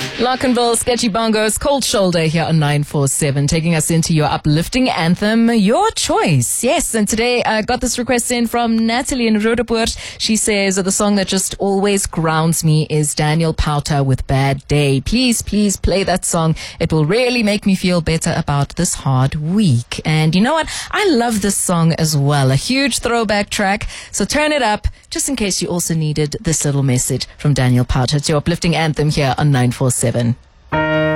Larkinville, Sketchy Bongos, Cold Shoulder here on 947, taking us into your uplifting anthem, your choice. Yes, and today I got this request in from Natalie in Roodepoort. She says the song that just always grounds me is Daniel Powter with Bad Day. Please, please play that song. It will really make me feel better about this hard week. And you know what? I love this song as well. A huge throwback track. So turn it up just in case you also needed this little message from Daniel Powter. It's your uplifting anthem here on 947.